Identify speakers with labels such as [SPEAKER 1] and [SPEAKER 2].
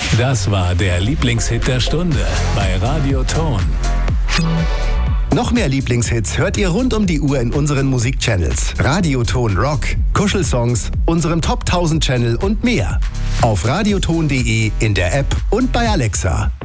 [SPEAKER 1] Das war der Lieblingshit der Stunde bei Radio Ton.
[SPEAKER 2] Noch mehr Lieblingshits hört ihr rund um die Uhr in unseren Musikchannels. Radio Ton Rock, Kuschelsongs, unserem Top 1000 Channel und mehr. Auf radioton.de, in der App und bei Alexa.